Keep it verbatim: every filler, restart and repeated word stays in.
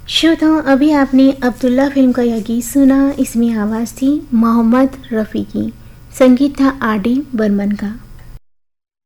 श्रोताओं, अभी आपने अब्दुल्ला फिल्म का यह गीत सुना। इसमें आवाज़ थी मोहम्मद रफ़ी की, संगीत था आर डी बर्मन का।